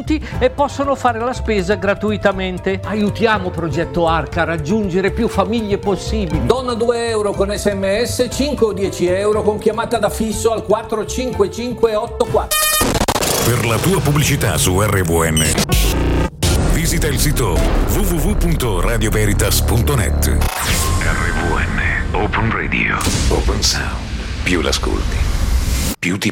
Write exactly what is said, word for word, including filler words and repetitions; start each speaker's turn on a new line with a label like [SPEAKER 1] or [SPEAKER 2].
[SPEAKER 1] punti e possono fare la spesa gratuitamente. Aiutiamo Progetto Arca a raggiungere più famiglie possibili.
[SPEAKER 2] Donna due euro con sms, cinque o dieci euro con chiamata da fisso al quattro cinque cinque otto quattro.
[SPEAKER 3] Per la tua pubblicità su R V N visita il sito w w w punto radio veritas punto net. R V N Open Radio. Open Sound. Più l'ascolti, più ti